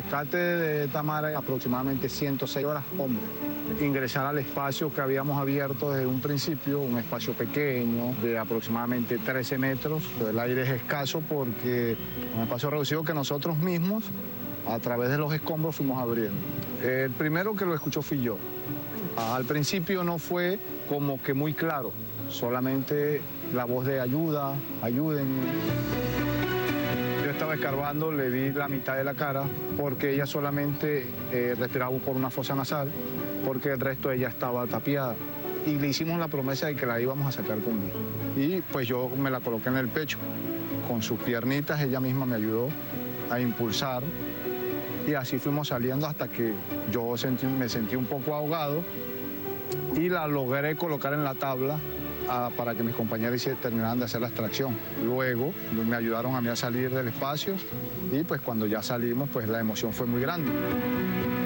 rescate de Tamara aproximadamente 106 horas, hombre. Ingresar al espacio que habíamos abierto desde un principio, un espacio pequeño de aproximadamente 13 metros. El aire es escaso porque es un espacio reducido que nosotros mismos, a través de los escombros, fuimos abriendo. El primero que lo escuchó fui yo. Al principio no fue como que muy claro, solamente la voz de ayuda, ayúdenme. Yo estaba escarbando, le vi la mitad de la cara porque ella solamente respiraba por una fosa nasal, porque el resto ella estaba tapiada. Y le hicimos la promesa de que la íbamos a sacar conmigo. Y pues yo me la coloqué en el pecho. Con sus piernitas ella misma me ayudó a impulsar. Y así fuimos saliendo hasta que yo me sentí un poco ahogado y la logré colocar en la tabla para que mis compañeros terminaran de hacer la extracción. Luego me ayudaron a mí a salir del espacio y pues cuando ya salimos pues la emoción fue muy grande.